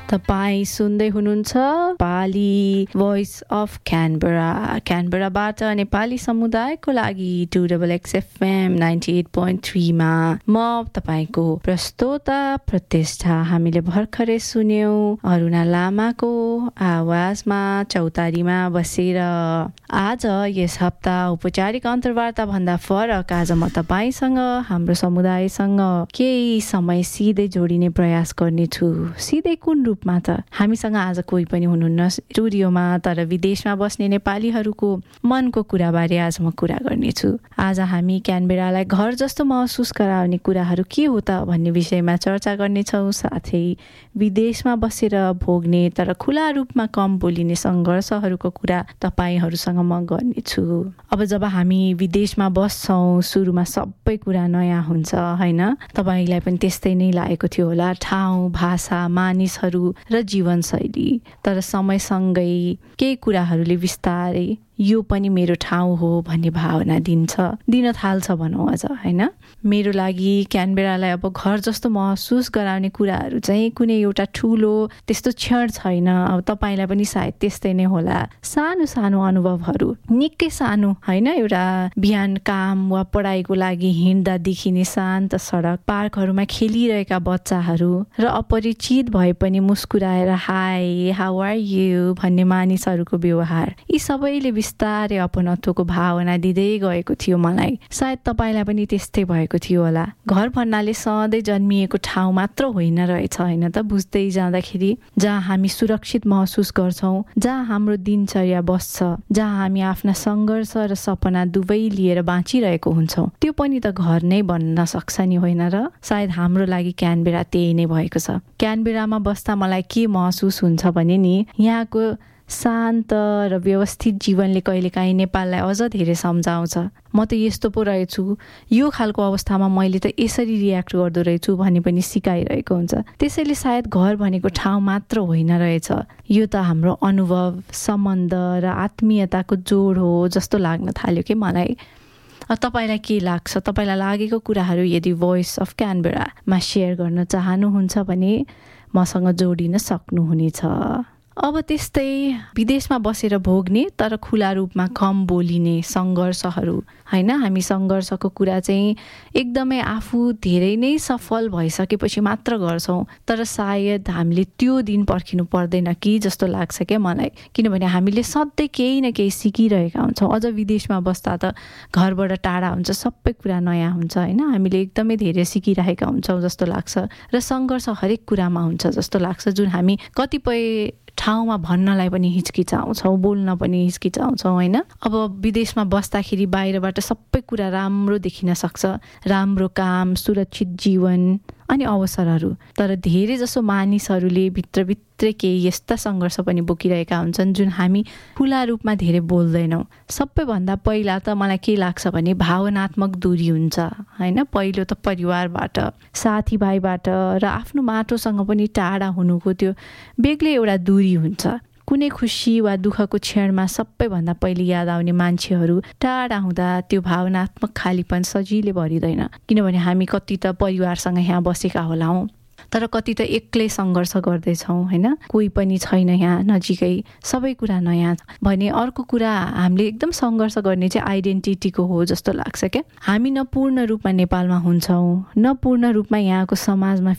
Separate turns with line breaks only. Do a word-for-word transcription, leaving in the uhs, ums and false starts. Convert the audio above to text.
तपाईँ सुन्दै हुनुहुन्छ Nepali voice of Canberra क्यानबेराबाट Nepali समुदायको लागि two double x FM ninety at point थ्रीमा म तपाईँको प्रस्तोता प्रतिष्ठा। हामीले भर्खरै सुन्यौं अरुणा लामाको आवाजमा चौतारीमा बसेर। आज यस हप्ता औपचारिक अन्तर्वार्ता भन्दा फरक आज म तपाईँसँग हाम्रो समुदायसँग केही समय सिधै जोडिने प्रयास गर्नेछु। सिधै कुन रूपमा त? हामीसँग आज कोही पनि हुनुहुन्न स्टुडियोमा, तर विदेशमा बस्ने नेपालीहरूको मनको कुराबारे आज म कुरा गर्नेछु। आज हामी क्यानबेरालाई घर जस्तो महसुस गराउने कुराहरू के हो त भन्ने विषयमा चर्चा गर्नेछौँ। साथै विदेशमा बसेर भोग्ने तर खुला रूपमा कम बोलिने सङ्घर्षहरूको कुरा तपाईँहरूसँग म गर्नेछु। अब जब हामी विदेशमा बस्छौँ सुरुमा सबै कुरा नयाँ हुन्छ, होइन? तपाईँलाई पनि त्यस्तै नै लागेको थियो होला, ठाउँ, भाषा, मानिसहरू र जीवनशैली। तर समयसँगै केही कुराहरूले बिस्तारै यो पनि मेरो ठाउँ हो भन्ने भावना दिन्छ दिन थाल्छ भनौँ अझ, होइन? मेरो लागि क्यानबेरालाई अब घर जस्तो महसुस गराउने कुराहरू चाहिँ कुनै एउटा ठुलो त्यस्तो क्षण छैन। अब तपाईँलाई पनि सायद त्यस्तै नै होला। सानो सानो अनुभवहरू, निकै सानो, होइन? एउटा बिहान काम वा पढाइको लागि हिँड्दा देखिने शान्त सडक, पार्कहरूमा खेलिरहेका बच्चाहरू र अपरिचित भए पनि मुस्कुराएर हाई हाउ आर यु भन्ने मानिसहरूको व्यवहार, यी सबैले बिस्तारै अपनत्वको भावना दिँदै गएको थियो मलाई। सायद तपाईँलाई पनि त्यस्तै भएको थियो होला। घर भन्नाले सधैँ जन्मिएको ठाउँ मात्र होइन रहेछ, होइन त? बुझ्दै जाँदाखेरि जहाँ हामी सुरक्षित महसुस गर्छौँ, जहाँ हाम्रो दिनचर्या बस्छ, जहाँ हामी आफ्ना सङ्घर्ष र सपना दुवै लिएर बाँचिरहेको हुन्छौँ, त्यो पनि त घर नै बन्न सक्छ नि, होइन र? सायद हाम्रो लागि क्यानबेरा त्यही नै भएको छ। क्यानबेरामा बस्दा मलाई के महसुस हुन्छ भने नि, यहाँको शान्त र व्यवस्थित जीवनले कहिलेकाहीँ नेपाललाई अझ धेरै सम्झाउँछ। म त यस्तो पो रहेछु, यो खालको अवस्थामा मैले त यसरी रियाक्ट गर्दो रहेछु भन्ने पनि सिकाइरहेको हुन्छ। त्यसैले सायद घर भनेको ठाउँ मात्र होइन रहेछ, यो त हाम्रो अनुभव, सम्बन्ध र आत्मीयताको जोड हो जस्तो लाग्न थाल्यो कि मलाई। तपाईँलाई के लाग्छ? तपाईँलाई लागेको कुराहरू यदि भोइस अफ क्यानबेरामा सेयर गर्न चाहनुहुन्छ भने मसँग जोडिन सक्नुहुनेछ। अब त्यस्तै विदेशमा बसेर भोग्ने तर खुला रूपमा कम बोलिने सङ्घर्षहरू, होइन? हामी सङ्घर्षको कुरा चाहिँ एकदमै आफू धेरै नै सफल भइसकेपछि मात्र गर्छौँ, तर सायद हामीले त्यो दिन पर्खिनु पर्दैन कि जस्तो लाग्छ क्या मलाई। किनभने हामीले सधैँ केही न केही सिकिरहेका हुन्छौँ। अझ विदेशमा बस्दा त घरबाट टाढा हुन्छ, सबै कुरा नयाँ हुन्छ, होइन? हामीले एकदमै धेरै सिकिरहेका हुन्छौँ जस्तो लाग्छ र सङ्घर्ष हरेक कुरामा हुन्छ जस्तो लाग्छ, जुन हामी कतिपय ठाउँमा भन्नलाई पनि हिचकिचाउँछौँ, बोल्न पनि हिचकिचाउँछौँ, होइन? अब विदेशमा बस्दाखेरि बाहिरबाट सबै कुरा राम्रो देखिन सक्छ, राम्रो काम, सुरक्षित जीवन अनि अवसरहरू। तर धेरै जसो मानिसहरूले भित्रभित्रै केही यस्ता सङ्घर्ष पनि बोकिरहेका हुन्छन् जुन हामी खुला रूपमा धेरै बोल्दैनौँ। सबैभन्दा पहिला त मलाई के लाग्छ भने भावनात्मक दूरी हुन्छ, होइन? पहिलो त परिवारबाट, साथीभाइबाट र आफ्नो माटोसँग पनि टाढा हुनुको त्यो बेग्लै एउटा दूरी हुन्छ। कुनै खुसी वा दुःखको क्षणमा सबैभन्दा पहिले याद आउने मान्छेहरू टाढा हुँदा त्यो भावनात्मक खालीपन सजिलै भरिँदैन। किनभने हामी कति त परिवारसँग यहाँ बसेका होलाौँ, तर कति त एक्लै सङ्घर्ष गर्दैछौँ, होइन? कोही पनि छैन यहाँ नजिकै, सबै कुरा नयाँ भने अर्को कुरा हामीले एकदम सङ्घर्ष गर्ने चाहिँ आइडेन्टिटीको हो जस्तो लाग्छ क्या। हामी न पूर्ण रूपमा नेपालमा हुन्छौँ, न पूर्ण रूपमा यहाँको समाजमा